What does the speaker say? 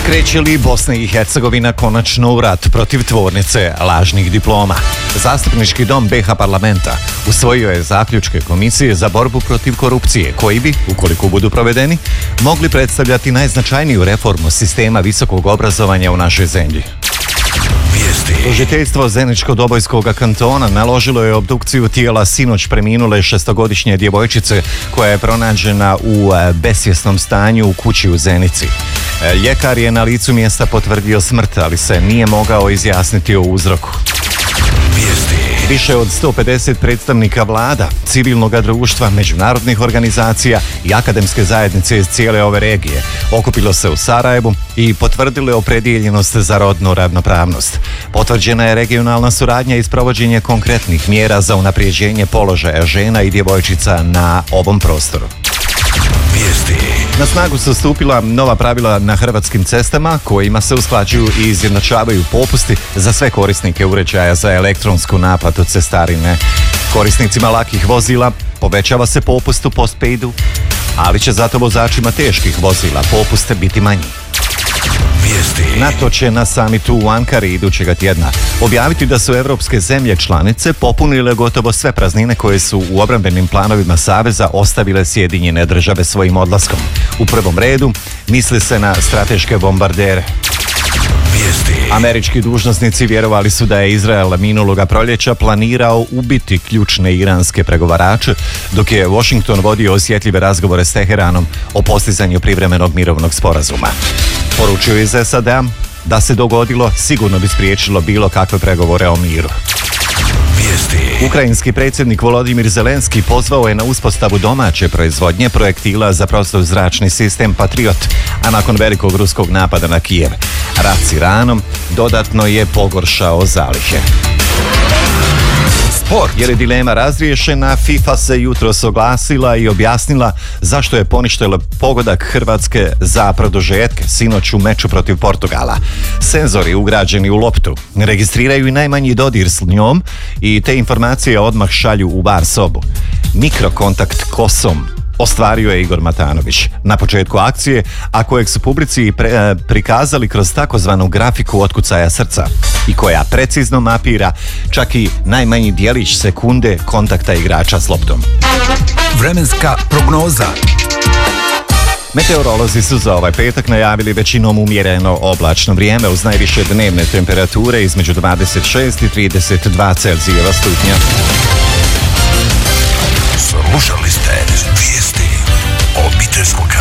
Kreće li Bosna i Hercegovina konačno u rat protiv tvornice lažnih diploma? Zastupnički dom BiH parlamenta usvojio je zaključke Komisije za borbu protiv korupcije, koji bi, ukoliko budu provedeni, mogli predstavljati najznačajniju reformu sistema visokog obrazovanja u našoj zemlji. Tužiteljstvo Zeničko-Dobojskog kantona naložilo je obdukciju tijela sinoć preminule 6-godišnje djevojčice koja je pronađena u besvjesnom stanju u kući u Zenici. Ljekar je na licu mjesta potvrdio smrt, ali se nije mogao izjasniti o uzroku. Više od 150 predstavnika vlada, civilnog društva, međunarodnih organizacija i akademske zajednice iz cijele ove regije okupilo se u Sarajevu i potvrdilo opredjeljenost za rodnu ravnopravnost. Potvrđena je regionalna suradnja i sprovođenje konkretnih mjera za unapređenje položaja žena i djevojčica na ovom prostoru. Na snagu su stupila nova pravila na hrvatskim cestama kojima se usklađuju i izjednačavaju popusti za sve korisnike uređaja za elektronsku naplatu cestarine. Korisnicima lakih vozila povećava se popust u postpaidu, ali će zato vozačima teških vozila popust biti manji. NATO će na samitu u Ankari idućega tjedna objaviti da su evropske zemlje članice popunile gotovo sve praznine koje su u obrambenim planovima Saveza ostavile Sjedinjene Države svojim odlaskom. U prvom redu misli se na strateške bombardere. Američki dužnosnici vjerovali su da je Izrael minuloga proljeća planirao ubiti ključne iranske pregovarače, dok je Washington vodio osjetljive razgovore s Teheranom o postizanju privremenog mirovnog sporazuma. Poručio iz SAD-a da se dogodilo, sigurno bi spriječilo bilo kakve pregovore o miru. Ukrajinski predsjednik Volodimir Zelenski pozvao je na uspostavu domaće proizvodnje projektila za protuzračni sistem Patriot, a nakon velikog ruskog napada na Kijev, rat s Iranom dodatno je pogoršao zalihe. Jer je dilema razriješena, FIFA se jutros oglasila i objasnila zašto je poništila pogodak Hrvatske za produžetke sinoć u meču protiv Portugala. Senzori ugrađeni u loptu registriraju i najmanji dodir s njom i te informacije odmah šalju u VAR sobu. Mikrokontakt kosom ostvario je Igor Matanović na početku akcije, a kojeg su publici prikazali kroz takozvanu grafiku otkucaja srca i koja precizno mapira čak i najmanji dijelić sekunde kontakta igrača s loptom. Vremenska prognoza. Meteorolozi su za ovaj petak najavili većinom umjereno oblačno vrijeme uz najviše dnevne temperature između 26 i 32 Celzijeva stupnja. Slušali ste vijesti obiteljskog